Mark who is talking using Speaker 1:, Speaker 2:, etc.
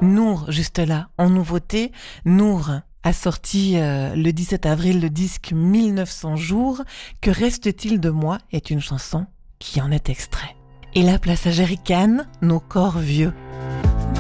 Speaker 1: Nour, juste là, en nouveauté, Nour a sorti le 17 avril le disque 1900 jours. Que reste-t-il de moi est une chanson qui en est extrait. Et la place à Jerrycan, nos corps vieux.